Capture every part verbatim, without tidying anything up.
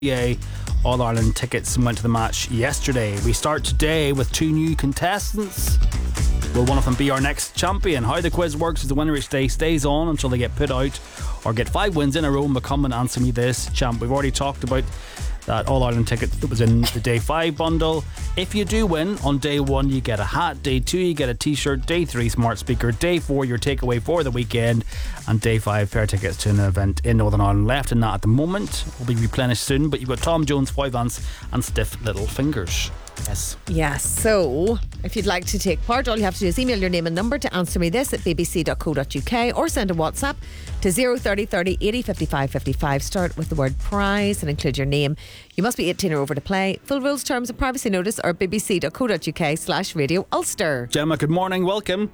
Yeah, All Ireland tickets went to the match yesterday. We start today with two new contestants. Will one of them be our next champion? How the quiz works is the winner each day stays on until they get put out or get five wins in a row and become an Answer Me This champ. We've already talked about that All Ireland ticket that was in the day five bundle. If you do win, on day one you get a hat, day two you get a t-shirt, day three smart speaker, day four your takeaway for the weekend, and day five fair tickets to an event in Northern Ireland. Left in that at the moment will be replenished soon, but you've got Tom Jones, Five Ants and Stiff Little Fingers. Yes. Yes, so if you'd like to take part, all you have to do is email your name and number to answer me this at b b c dot co dot u k or send a WhatsApp to zero thirty thirty eighty fifty-five fifty-five. Start with the word prize and include your name. You must be eighteen or over to play. Full rules, terms and privacy notice are b b c dot co dot u k slash radio Ulster. Gemma, good morning, welcome.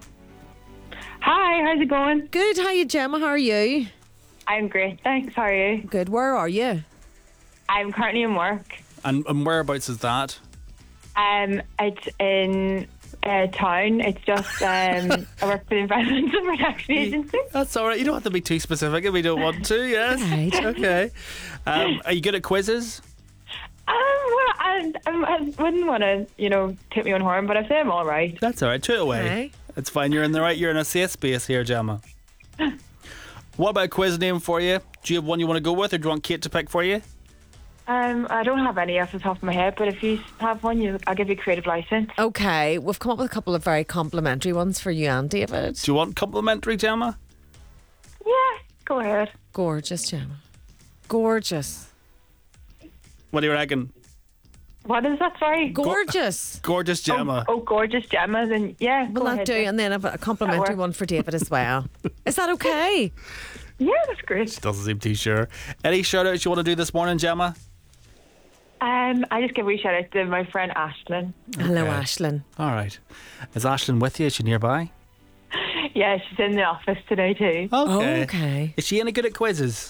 Hi, how's it going? Good, how are you, Gemma? How are you? I'm great, thanks. How are you? Good, where are you? I'm currently in work. And, and whereabouts is that? Um, it's in uh, town. It's just um, I work for the Environmental Protection Agency. That's alright, you don't have to be too specific if we don't want to, yes? Right. Okay. Um, are you good at quizzes? Um, well, I, I wouldn't want to, you know, toot me on horn, but I'd say I'm all right. That's alright, toot away. Okay. It's fine, you're in the right, you're in a safe space here, Gemma. What about a quiz name for you? Do you have one you want to go with, or do you want Kate to pick for you? Um, I don't have any off the top of my head, but if you have one, you, I'll give you a creative license. Okay, we've come up with a couple of very complimentary ones for you and David. Do you want complimentary, Gemma? Yeah, go ahead. Gorgeous, Gemma. Gorgeous. What do you reckon? What is that? Sorry. Gorgeous. Gorgeous Gemma. Oh, oh, gorgeous Gemma. Then yeah, Will go that ahead, do? then. And then I've a complimentary works. one for David as well. Is that okay? Yeah, that's great. Doesn't seem too sure. Any shout outs you want to do this morning, Gemma? Um, I just give a wee shout out to my friend Ashlyn. Hello, Okay. Ashlyn. All right. Is Ashlyn with you? Is she nearby? Yeah, she's in the office today too. Okay. Okay. Is she any good at quizzes?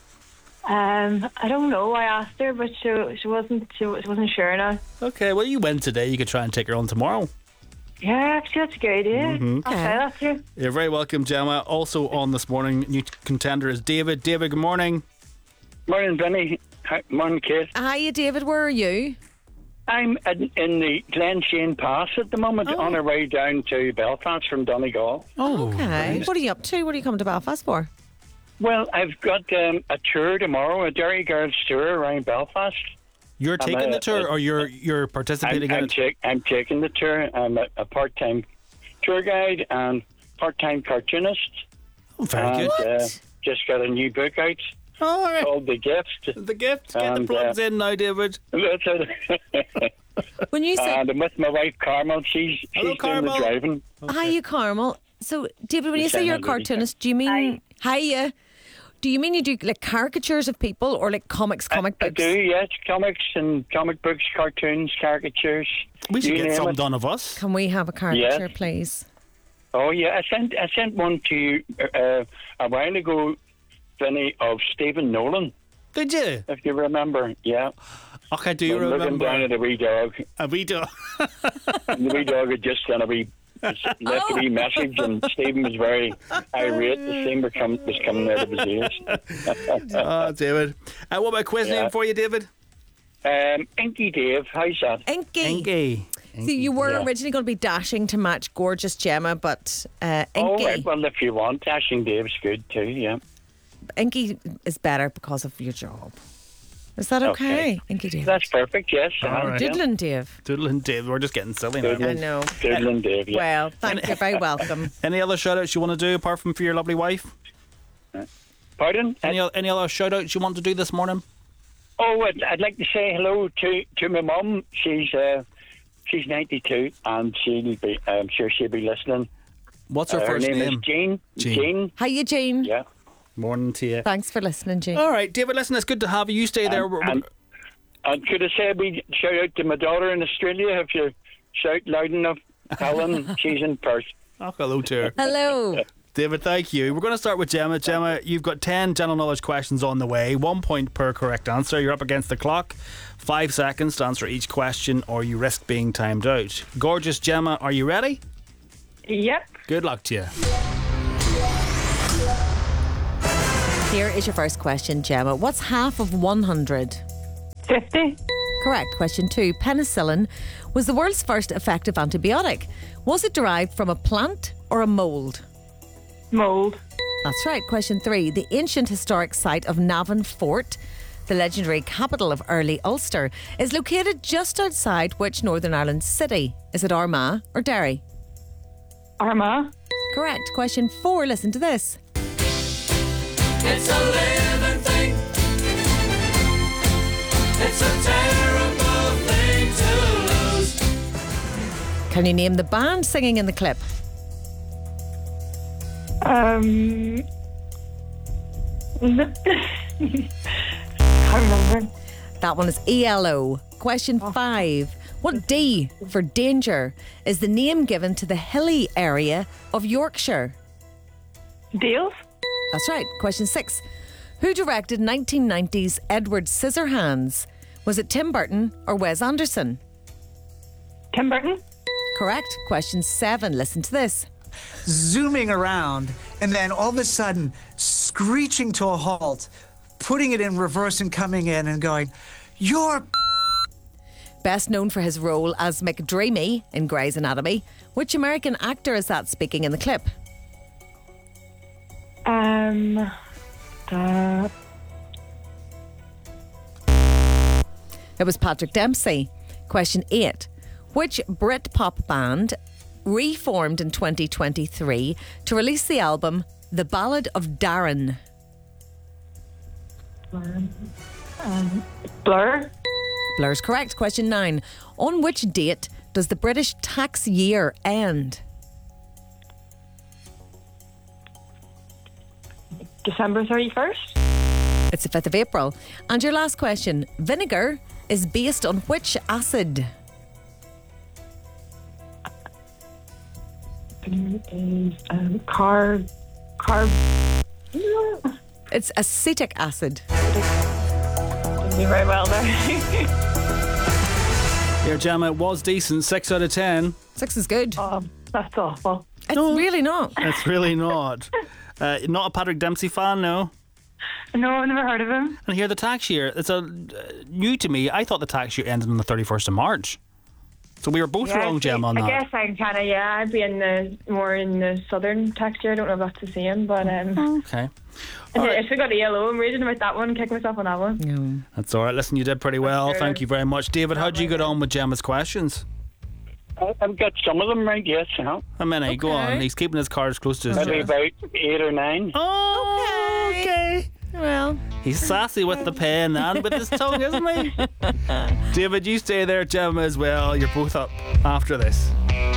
Um, I don't know. I asked her, but she she wasn't she, she wasn't sure now. Okay, well, you win today. You could try and take her on tomorrow. Yeah, actually, that's a good idea. Mm-hmm. I'll Okay. say that to you. You're very welcome, Gemma. Also on this morning, new contender is David. David, good morning. Morning, Benny. Hi, morning, Kate. Hiya, David. Where are you? I'm in, in the Glen Shane Pass at the moment, Oh. on our way down to Belfast from Donegal. Oh, Okay. right. What are you up to? What are you coming to Belfast for? Well, I've got um, a tour tomorrow, a Derry Girls tour around Belfast. You're I'm taking a- the tour, a- or you're you're I'm, participating in I'm, it? ta- I'm taking the tour. I'm a, a part-time tour guide and part-time cartoonist. Oh, very and good. uh, just got a new book out All right. called The Gift. The gift. Get the and, plugs uh, in now, David. That's it. When you say and I'm with my wife, Carmel. She's, she's Hello, doing Carmel. the driving. Hiya, Carmel. So, David, when you say Yes, you're a I'm cartoonist, do you mean hiya? Do you mean you do like caricatures of people or like comics, comic I books? do, yes. Comics and comic books, cartoons, caricatures. We should you get name some it. done of us. Can we have a caricature, Yes. please? Oh, yeah. I sent I sent one to you uh, a while ago, Vinny, of Stephen Nolan, Did you? if you remember. Yeah. Okay, do you I'm looking remember? down at a wee dog. A wee dog. And the wee dog had just done a wee, left a wee message, and Stephen was very irate. The steam were come, was coming out of his ears. Oh, David. Uh, what about quiz Yeah. name for you, David? Um, Inky Dave, how's that? Inky. Inky. So you were Yeah. originally going to be dashing to match gorgeous Gemma, but uh, Oh, Inky, right. Well, if you want, Dashing Dave's good too, yeah. Inky is better because of your job. Is that okay, Okay. Inky Dave? That's perfect, yes. All right. Diddlin' Dave. Doodle and Dave. We're just getting silly now. Doodle. I know. Doodling Dave, yeah. Well, thank you. Very welcome. Any other shout outs you want to do apart from for your lovely wife? Pardon? Any, o- any other shout outs you want to do this morning? Oh, I'd, I'd like to say hello to, to my mum. She's uh, she's ninety-two, and she'll be. I'm sure she'll be listening. What's her Uh, her first name, name? is Jean. Jean. Jean. Hiya, Jane. Yeah. Morning to you. Thanks for listening, Jane. All right, David, listen, it's good to have you. You stay there. And, and, and could I say a wee shout out to my daughter in Australia? If you shout loud enough, Helen, she's in Perth. Oh, hello to her. Hello. David, thank you. We're going to start with Gemma. Gemma, you've got ten general knowledge questions on the way. One point per correct answer. You're up against the clock. Five seconds to answer each question, or you risk being timed out. Gorgeous Gemma, are you ready? Yep. Good luck to you. Here is your first question, Gemma. What's half of one hundred? fifty. Correct. Question two. Penicillin was the world's first effective antibiotic. Was it derived from a plant or a mould? Mould. That's right. Question three. The ancient historic site of Navan Fort, the legendary capital of early Ulster, is located just outside which Northern Ireland city? Is it Armagh or Derry? Armagh. Correct. Question four. Listen to this. It's a living thing. It's a terrible thing to lose. Can you name the band singing in the clip? Um. Can't remember. That one is E L O. Question five. What D for danger is the name given to the hilly area of Yorkshire? Deals. That's right. Question six. Who directed nineteen nineties Edward Scissorhands? Was it Tim Burton or Wes Anderson? Tim Burton. Correct. Question seven. Listen to this. Zooming around, and then all of a sudden screeching to a halt, putting it in reverse and coming in and going, "You're..." Best known for his role as McDreamy in Grey's Anatomy, which American actor is that speaking in the clip? Um. The. It was Patrick Dempsey. Question eight. Which Britpop band reformed in twenty twenty-three to release the album The Ballad of Darren? Um, Blur. Blur's correct. Question nine. On which date does the British tax year end? December thirty-first. It's the fifth of April. And your last question. Vinegar is based on which acid? Is um, car. Car. It's acetic acid. Didn't do very well there. Here, Gemma, it was decent. Six out of ten. Six is good. um, that's awful. It's really not. It's really not. Uh, not a Patrick Dempsey fan, no. No, I've never heard of him. And here, the tax year. It's a uh, new to me. I thought the tax year ended on the thirty-first of March. So we were both Yeah, wrong, I Gemma, on I that. guess I'm kind of, yeah, I'd be in the more in the southern texture. I don't know if that's the same, but um, Okay. I All right. I still got the yellow. I'm reading about that one, kick myself on that one. That's all right. Listen, you did pretty well. Sure. Thank you very much. David, how'd you get on with Gemma's questions? I- I've got some of them right, yes. Uh-huh. A minute, go on. He's keeping his cards close to his Maybe chest. about eight or nine. Oh, okay. Well, He's sassy with the pen and with his tongue, isn't he? David, you stay there, Gemma, as well. You're both up after this.